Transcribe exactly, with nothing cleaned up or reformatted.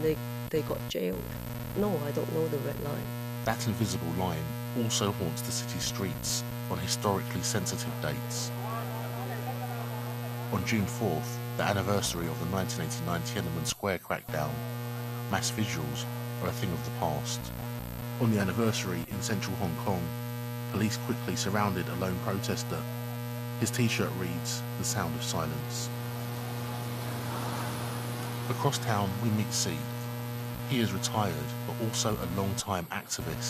They, they got jailed. No, I don't know the red line. That invisible line also haunts the city streets on historically sensitive dates. On June fourth, the anniversary of the nineteen eighty-nine Tiananmen Square crackdown, mass visuals are a thing of the past. On the anniversary in central Hong Kong, police quickly surrounded a lone protester. His t-shirt reads, "The Sound of Silence." Across town we meet Steve. He is retired, but also a long-time activist